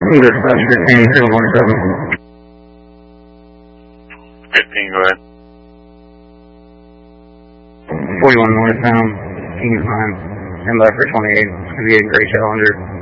English bus 15, 027. 15, go ahead. 41 northbound, Kings Mine, stand by for 28, it's going to be a gray Challenger.